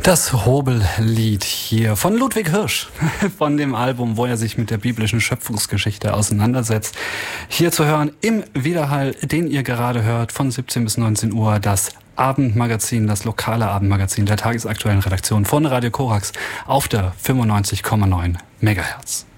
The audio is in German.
Das Hobellied hier von Ludwig Hirsch, von dem Album, wo er sich mit der biblischen Schöpfungsgeschichte auseinandersetzt. Hier zu hören im Widerhall, den ihr gerade hört, von 17 bis 19 Uhr, das Abendmagazin, das lokale Abendmagazin der tagesaktuellen Redaktion von Radio Korax auf der 95,9 Megahertz.